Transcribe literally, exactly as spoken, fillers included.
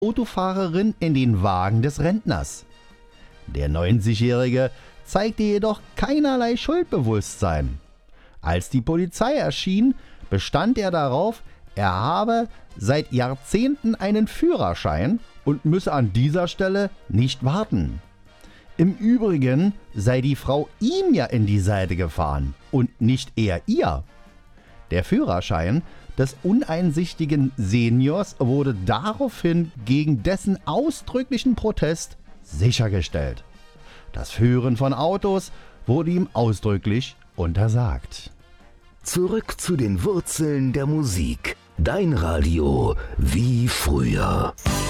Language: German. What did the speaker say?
Autofahrerin in den Wagen des Rentners. Der neunzigjährige zeigte jedoch keinerlei Schuldbewusstsein. Als die Polizei erschien, bestand er darauf, er habe seit Jahrzehnten einen Führerschein und müsse an dieser Stelle nicht warten. Im Übrigen sei die Frau ihm ja in die Seite gefahren und nicht er ihr. Der Führerschein des uneinsichtigen Seniors wurde daraufhin gegen dessen ausdrücklichen Protest sichergestellt. Das Führen von Autos wurde ihm ausdrücklich untersagt. Zurück zu den Wurzeln der Musik. Dein Radio wie früher.